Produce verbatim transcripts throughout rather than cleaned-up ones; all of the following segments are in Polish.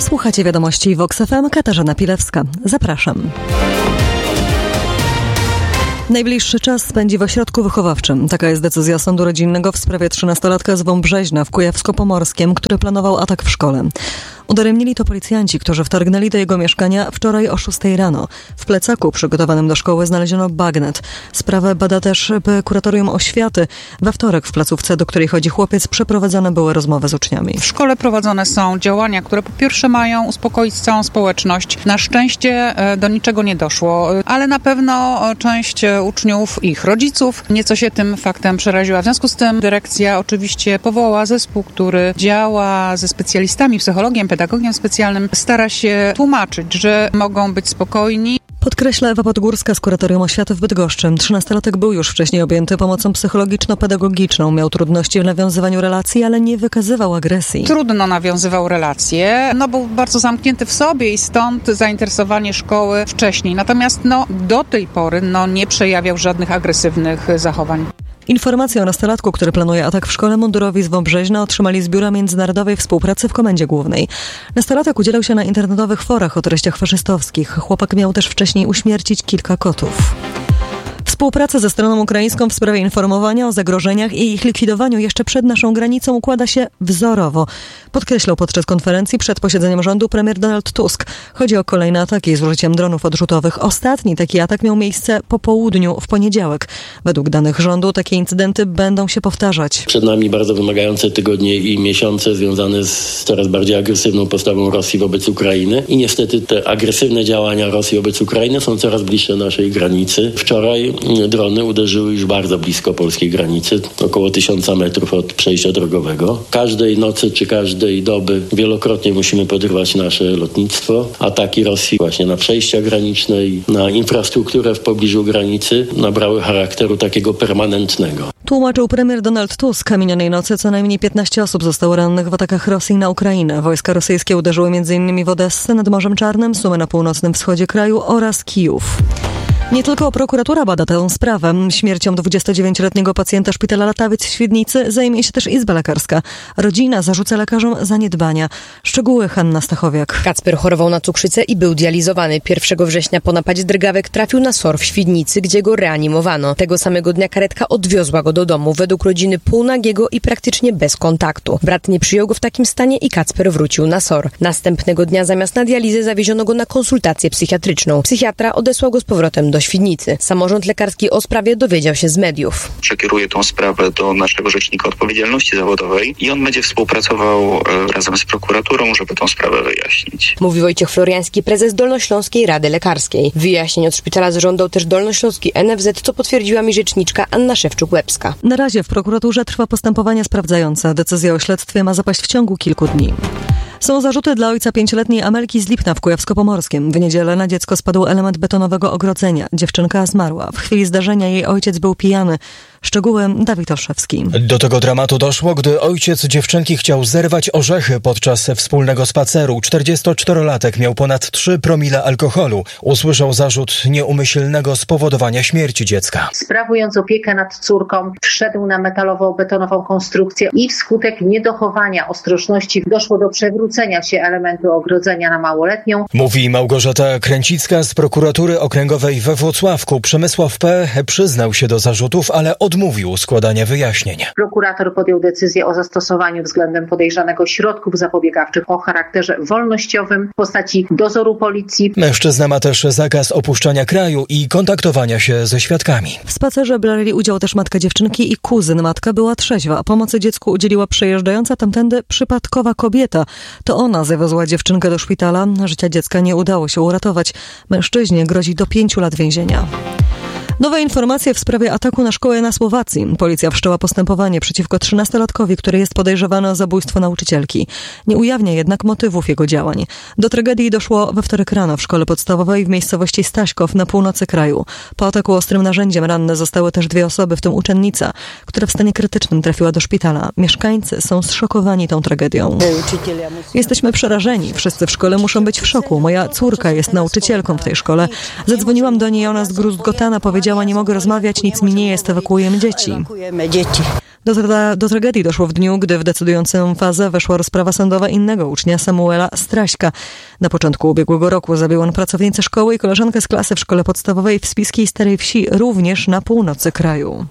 Słuchacie wiadomości Vox F M, Katarzyna Pilewska. Zapraszam. Najbliższy czas spędzi w ośrodku wychowawczym. Taka jest decyzja sądu rodzinnego w sprawie trzynastolatka z Wąbrzeźna w Kujawsko-Pomorskiem, który planował atak w szkole. Udaremnili to policjanci, którzy wtargnęli do jego mieszkania wczoraj o szóstej rano. W plecaku przygotowanym do szkoły znaleziono bagnet. Sprawę bada też Kuratorium Oświaty. We wtorek w placówce, do której chodzi chłopiec, przeprowadzone były rozmowy z uczniami. W szkole prowadzone są działania, które po pierwsze mają uspokoić całą społeczność. Na szczęście do niczego nie doszło, ale na pewno część uczniów i ich rodziców nieco się tym faktem przeraziła. W związku z tym dyrekcja oczywiście powołała zespół, który działa ze specjalistami, psychologiem, pedagogiem specjalnym, stara się tłumaczyć, że mogą być spokojni. Podkreśla Ewa Podgórska z Kuratorium Oświaty w Bydgoszczy. Trzynastolatek był już wcześniej objęty pomocą psychologiczno-pedagogiczną. Miał trudności w nawiązywaniu relacji, ale nie wykazywał agresji. Trudno nawiązywał relacje, no był bardzo zamknięty w sobie i stąd zainteresowanie szkoły wcześniej. Natomiast no, do tej pory no, nie przejawiał żadnych agresywnych zachowań. Informacje o nastolatku, który planuje atak w szkole, mundurowi z Wąbrzeźna otrzymali z Biura Międzynarodowej Współpracy w Komendzie Głównej. Nastolatek udzielał się na internetowych forach o treściach faszystowskich. Chłopak miał też wcześniej uśmiercić kilka kotów. Współpraca ze stroną ukraińską w sprawie informowania o zagrożeniach i ich likwidowaniu jeszcze przed naszą granicą układa się wzorowo. Podkreślał podczas konferencji przed posiedzeniem rządu premier Donald Tusk. Chodzi o kolejne ataki z użyciem dronów odrzutowych. Ostatni taki atak miał miejsce po południu w poniedziałek. Według danych rządu takie incydenty będą się powtarzać. Przed nami bardzo wymagające tygodnie i miesiące związane z coraz bardziej agresywną postawą Rosji wobec Ukrainy. I niestety te agresywne działania Rosji wobec Ukrainy są coraz bliższe naszej granicy. Wczoraj drony uderzyły już bardzo blisko polskiej granicy, około tysiąca metrów od przejścia drogowego. Każdej nocy czy każdej doby wielokrotnie musimy podrywać nasze lotnictwo. Ataki Rosji właśnie na przejścia graniczne i na infrastrukturę w pobliżu granicy nabrały charakteru takiego permanentnego. Tłumaczył premier Donald Tusk. Minionej nocy co najmniej piętnaście osób zostało rannych w atakach Rosji na Ukrainę. Wojska rosyjskie uderzyły m.in. w Odessę nad Morzem Czarnym, Sumy na północnym wschodzie kraju oraz Kijów. Nie tylko prokuratura bada tę sprawę. Śmiercią dwudziestodziewięcioletniego pacjenta szpitala Latawiec w Świdnicy zajmie się też Izba Lekarska. Rodzina zarzuca lekarzom zaniedbania. Szczegóły Hanna Stachowiak. Kacper chorował na cukrzycę i był dializowany. pierwszego września po napadzie drgawek trafił na S O R w Świdnicy, gdzie go reanimowano. Tego samego dnia karetka odwiozła go do domu. Według rodziny półnagiego i praktycznie bez kontaktu. Brat nie przyjął go w takim stanie i Kacper wrócił na S O R. Następnego dnia zamiast na dializę zawieziono go na konsultację psychiatryczną. Psychiatra odesłał go z powrotem do Świdnicy. Samorząd lekarski o sprawie dowiedział się z mediów. Przekieruje tą sprawę do naszego Rzecznika Odpowiedzialności Zawodowej i on będzie współpracował razem z prokuraturą, żeby tą sprawę wyjaśnić. Mówi Wojciech Floriański, prezes Dolnośląskiej Rady Lekarskiej. Wyjaśnień od szpitala zażądał też Dolnośląski N F Z, co potwierdziła mi rzeczniczka Anna Szewczuk-Łebska. Na razie w prokuraturze trwa postępowanie sprawdzające. Decyzja o śledztwie ma zapaść w ciągu kilku dni. Są zarzuty dla ojca pięcioletniej Amelki z Lipna w Kujawsko-Pomorskim. W niedzielę na dziecko spadł element betonowego ogrodzenia. Dziewczynka zmarła. W chwili zdarzenia jej ojciec był pijany. Szczegóły Dawid Olszewski. Do tego dramatu doszło, gdy ojciec dziewczynki chciał zerwać orzechy podczas wspólnego spaceru. czterdziestoczterolatek miał ponad trzy promile alkoholu. Usłyszał zarzut nieumyślnego spowodowania śmierci dziecka. Sprawując opiekę nad córką, wszedł na metalowo-betonową konstrukcję i wskutek niedochowania ostrożności doszło do przewrócenia się elementu ogrodzenia na małoletnią. Mówi Małgorzata Kręcicka z prokuratury okręgowej we Włocławku. Przemysław P. przyznał się do zarzutów, ale odmówił składania wyjaśnień. Prokurator podjął decyzję o zastosowaniu względem podejrzanego środków zapobiegawczych o charakterze wolnościowym w postaci dozoru policji. Mężczyzna ma też zakaz opuszczania kraju i kontaktowania się ze świadkami. W spacerze brali udział też matka dziewczynki i kuzyn. Matka była trzeźwa, a pomocy dziecku udzieliła przejeżdżająca tamtędy przypadkowa kobieta. To ona zawiozła dziewczynkę do szpitala. Życia dziecka nie udało się uratować. Mężczyźnie grozi do pięciu lat więzienia. Nowe informacje w sprawie ataku na szkołę na Słowacji. Policja wszczęła postępowanie przeciwko trzynastolatkowi, który jest podejrzewany o zabójstwo nauczycielki. Nie ujawnia jednak motywów jego działań. Do tragedii doszło we wtorek rano w szkole podstawowej w miejscowości Staśkow na północy kraju. Po ataku ostrym narzędziem ranne zostały też dwie osoby, w tym uczennica, która w stanie krytycznym trafiła do szpitala. Mieszkańcy są zszokowani tą tragedią. Jesteśmy przerażeni. Wszyscy w szkole muszą być w szoku. Moja córka jest nauczycielką w tej szkole. Zadzwoniłam do niej, ona z Gruzgotana powiedziała, nie mogę rozmawiać, nic mi nie jest, ewakuujemy dzieci. Do, tra- do tragedii doszło w dniu, gdy w decydującą fazę weszła rozprawa sądowa innego ucznia, Samuela Straśka. Na początku ubiegłego roku zabił on pracownicę szkoły i koleżankę z klasy w szkole podstawowej w Spiskiej Starej Wsi, również na północy kraju.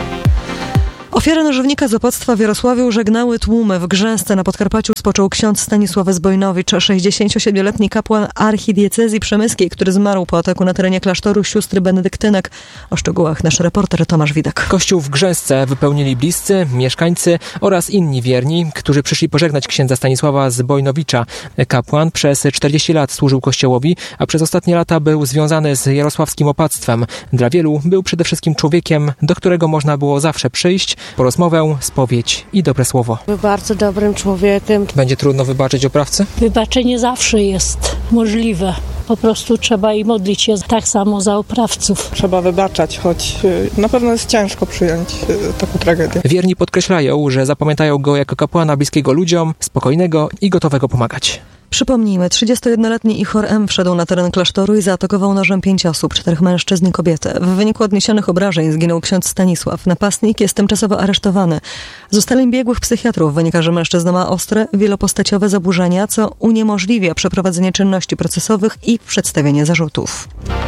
Ofiary nożownika z opactwa w Jarosławiu żegnały tłumy. W Grzęsce na Podkarpaciu spoczął ksiądz Stanisław Zbojnowicz, sześćdziesięciosiedmioletni kapłan archidiecezji przemyskiej, który zmarł po ataku na terenie klasztoru sióstr benedyktynek. O szczegółach nasz reporter Tomasz Widek. Kościół w Grzęsce wypełnili bliscy, mieszkańcy oraz inni wierni, którzy przyszli pożegnać księdza Stanisława Zbojnowicza. Kapłan przez czterdzieści lat służył Kościołowi, a przez ostatnie lata był związany z jarosławskim opactwem. Dla wielu był przede wszystkim człowiekiem, do którego można było zawsze przyjść po rozmowę, spowiedź i dobre słowo. Był bardzo dobrym człowiekiem. Będzie trudno wybaczyć oprawcy? Wybaczenie zawsze jest możliwe. Po prostu trzeba i modlić się tak samo za oprawców. Trzeba wybaczać, choć na pewno jest ciężko przyjąć taką tragedię. Wierni podkreślają, że zapamiętają go jako kapłana bliskiego ludziom, spokojnego i gotowego pomagać. Przypomnijmy, trzydziestojednoletni Ichor M. wszedł na teren klasztoru i zaatakował nożem pięć osób, czterech mężczyzn i kobietę. W wyniku odniesionych obrażeń zginął ksiądz Stanisław. Napastnik jest tymczasowo aresztowany. Z ustaleń biegłych psychiatrów wynika, że mężczyzna ma ostre, wielopostaciowe zaburzenia, co uniemożliwia przeprowadzenie czynności procesowych i przedstawienie zarzutów.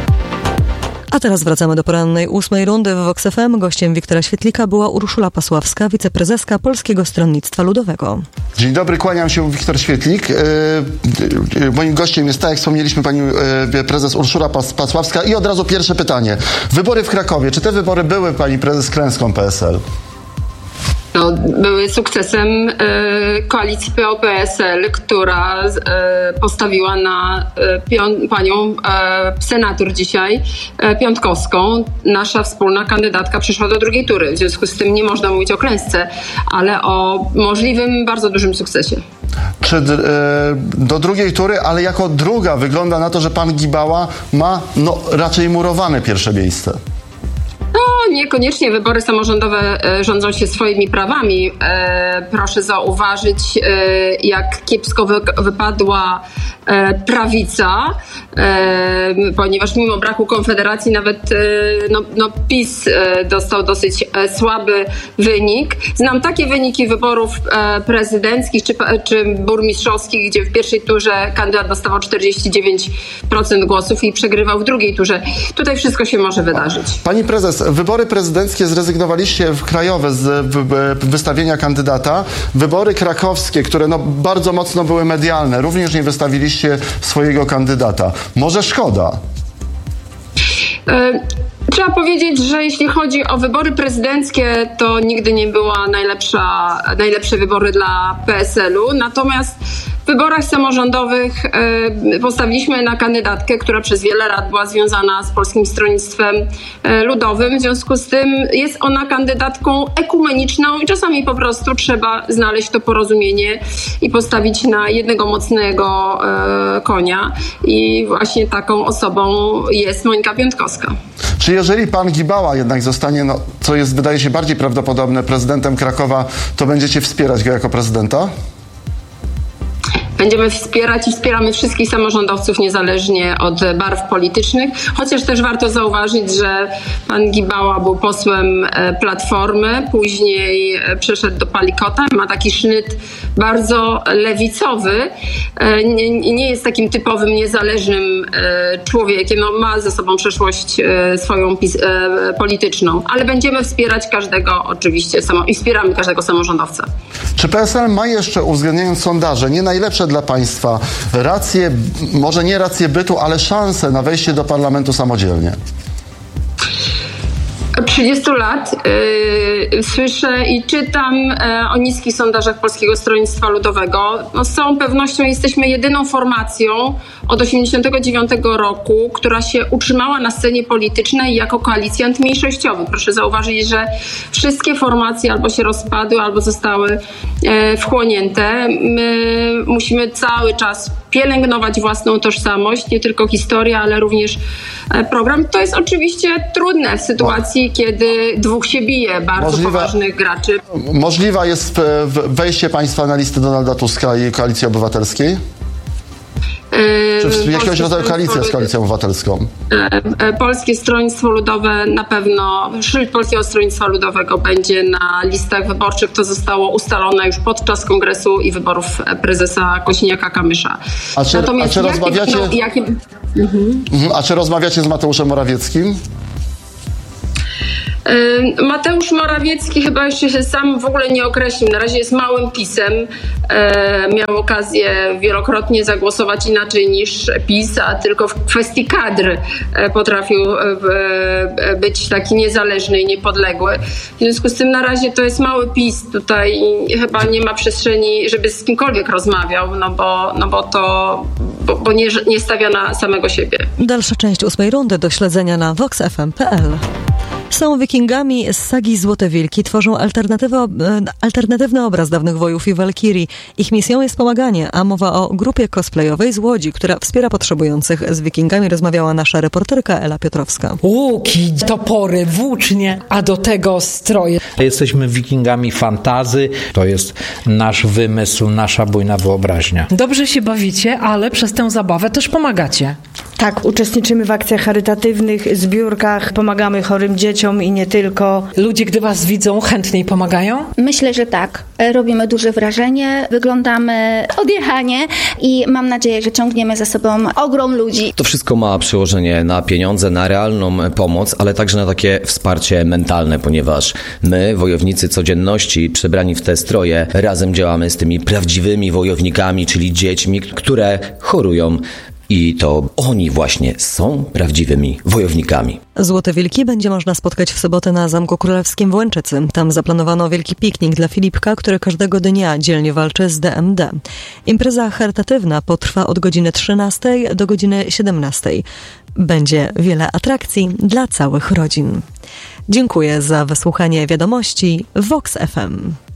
A teraz wracamy do porannej ósmej rundy w Vox F M. Gościem Wiktora Świetlika była Urszula Pasławska, wiceprezeska Polskiego Stronnictwa Ludowego. Dzień dobry, kłaniam się, Wiktor Świetlik. E, e, moim gościem jest, tak jak wspomnieliśmy, pani e, prezes Urszula Pas- Pasławska. I od razu pierwsze pytanie. Wybory w Krakowie. Czy te wybory były, pani prezes, klęską P S L? No, były sukcesem e, koalicji P O P S L, która e, postawiła na e, pią- panią e, senator dzisiaj e, Piątkowską. Nasza wspólna kandydatka przyszła do drugiej tury. W związku z tym nie można mówić o klęsce, ale o możliwym, bardzo dużym sukcesie. Czy e, do drugiej tury, ale jako druga wygląda na to, że pan Gibała ma no, raczej murowane pierwsze miejsce? No, niekoniecznie wybory samorządowe e, rządzą się swoimi prawami. E, proszę zauważyć, e, jak kiepsko wy, wypadła e, prawica, e, ponieważ mimo braku Konfederacji nawet e, no, no PiS e, dostał dosyć e, słaby wynik. Znam takie wyniki wyborów e, prezydenckich czy, czy burmistrzowskich, gdzie w pierwszej turze kandydat dostawał czterdzieści dziewięć procent głosów i przegrywał w drugiej turze. Tutaj wszystko się może wydarzyć. Pani prezes, wybory prezydenckie zrezygnowaliście w krajowe z wystawienia kandydata. Wybory krakowskie, które no bardzo mocno były medialne, również nie wystawiliście swojego kandydata. Może szkoda? Y- Trzeba powiedzieć, że jeśli chodzi o wybory prezydenckie, to nigdy nie była najlepsza, najlepsze wybory dla P S L-u. Natomiast w wyborach samorządowych e, postawiliśmy na kandydatkę, która przez wiele lat była związana z Polskim Stronnictwem e, Ludowym. W związku z tym jest ona kandydatką ekumeniczną i czasami po prostu trzeba znaleźć to porozumienie i postawić na jednego mocnego e, konia. I właśnie taką osobą jest Monika Piątkowska. Czy jeżeli pan Gibała jednak zostanie, no, co jest, wydaje się, bardziej prawdopodobne, prezydentem Krakowa, to będziecie wspierać go jako prezydenta? Będziemy wspierać i wspieramy wszystkich samorządowców niezależnie od barw politycznych, chociaż też warto zauważyć, że pan Gibała był posłem Platformy, później przeszedł do Palikota, ma taki sznyt bardzo lewicowy, nie, nie jest takim typowym niezależnym człowiekiem, no, ma ze sobą przeszłość swoją polityczną, ale będziemy wspierać każdego oczywiście i wspieramy każdego samorządowca. Czy P S L ma jeszcze, uwzględniając sondaże, nie najlepsze dla państwa racje, może nie racje bytu, ale szanse na wejście do parlamentu samodzielnie? trzydzieści lat yy, słyszę i czytam yy, o niskich sondażach Polskiego Stronnictwa Ludowego. No, z całą pewnością jesteśmy jedyną formacją od osiemdziesiątego dziewiątego roku, która się utrzymała na scenie politycznej jako koalicjant mniejszościowy. Proszę zauważyć, że wszystkie formacje albo się rozpadły, albo zostały yy, wchłonięte. My musimy cały czas pielęgnować własną tożsamość, nie tylko historię, ale również yy, program. To jest oczywiście trudne w sytuacji, kiedy dwóch się bije, bardzo Możliwe, poważnych graczy. Możliwa jest wejście państwa na listę Donalda Tuska i Koalicji Obywatelskiej? Czy jakiegoś rodzaju koalicja z Koalicją Obywatelską? Polskie Stronnictwo Ludowe na pewno, szyld Polskiego Stronnictwa Ludowego będzie na listach wyborczych. To zostało ustalone już podczas kongresu i wyborów prezesa Kosiniaka-Kamysza. A czy, a czy rozmawiacie... Jakie, jakie... Mhm. A czy rozmawiacie z Mateuszem Morawieckim? Mateusz Morawiecki chyba jeszcze się sam w ogóle nie określił. Na razie jest małym PiS-em. Miał okazję wielokrotnie zagłosować inaczej niż PiS, a tylko w kwestii kadr potrafił być taki niezależny i niepodległy. W związku z tym na razie to jest mały PiS. Tutaj chyba nie ma przestrzeni, żeby z kimkolwiek rozmawiał, no bo, no bo to bo, bo nie, nie stawia na samego siebie. Dalsza część ósmej rundy do śledzenia na vox f m kropka p l. Są wikingami z sagi Złote Wilki, tworzą alternatywny obraz dawnych wojów i walkirii. Ich misją jest pomaganie, a mowa o grupie cosplayowej z Łodzi, która wspiera potrzebujących. Z wikingami rozmawiała nasza reporterka Ela Piotrowska. Łuki, topory, włócznie, a do tego stroje. Jesteśmy wikingami fantazy, to jest nasz wymysł, nasza bujna wyobraźnia. Dobrze się bawicie, ale przez tę zabawę też pomagacie. Tak, uczestniczymy w akcjach charytatywnych, zbiórkach, pomagamy chorym dzieciom i nie tylko. Ludzie, gdy was widzą, chętniej pomagają? Myślę, że tak. Robimy duże wrażenie, wyglądamy odjechanie i mam nadzieję, że ciągniemy za sobą ogrom ludzi. To wszystko ma przełożenie na pieniądze, na realną pomoc, ale także na takie wsparcie mentalne, ponieważ my, wojownicy codzienności, przebrani w te stroje, razem działamy z tymi prawdziwymi wojownikami, czyli dziećmi, które chorują. I to oni właśnie są prawdziwymi wojownikami. Złote Wilki będzie można spotkać w sobotę na Zamku Królewskim w Łęczycy. Tam zaplanowano wielki piknik dla Filipka, który każdego dnia dzielnie walczy z D M D. Impreza charytatywna potrwa od godziny trzynastej do godziny siedemnastej. Będzie wiele atrakcji dla całych rodzin. Dziękuję za wysłuchanie wiadomości Vox F M.